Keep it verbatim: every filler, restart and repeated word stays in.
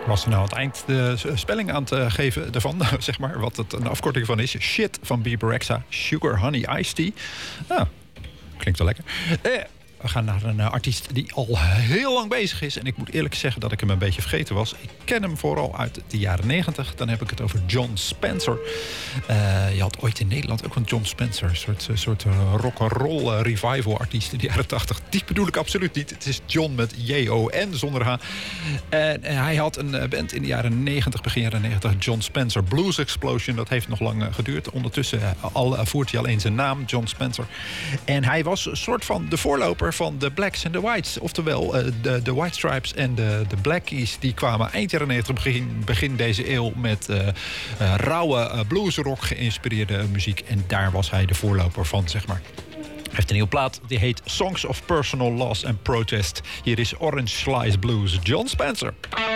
Was er nou aan het eind de spelling aan te geven ervan, zeg maar, wat het een afkorting van is. Shit van Bebe Rexha, Sugar Honey Iced Tea. Ah, klinkt wel lekker. Eh, we gaan naar een uh, artiest die al heel lang bezig is. En ik moet eerlijk zeggen dat ik hem een beetje vergeten was. Ik ken hem vooral uit de jaren negentig. Dan heb ik het over Jon Spencer. Uh, je had ooit in Nederland ook een Jon Spencer. Een soort, soort uh, rock'n'roll uh, revival artiest in de jaren tachtig. Die bedoel ik absoluut niet. Het is John met J O N zonder H. En uh, hij had een uh, band in de jaren negentig, begin jaren negentig. Jon Spencer Blues Explosion. Dat heeft nog lang uh, geduurd. Ondertussen uh, al, uh, voert hij alleen zijn naam, Jon Spencer. En hij was een soort van de voorloper van de Blacks en de Whites. Oftewel, uh, de, de White Stripes en de, de Blackies... die kwamen eind jaren negentig, begin, begin deze eeuw... met uh, uh, rauwe uh, bluesrock geïnspireerde muziek. En daar was hij de voorloper van, zeg maar. Hij heeft een nieuwe plaat, die heet Songs of Personal Loss and Protest. Hier is Orange Slice Blues, Jon Spencer.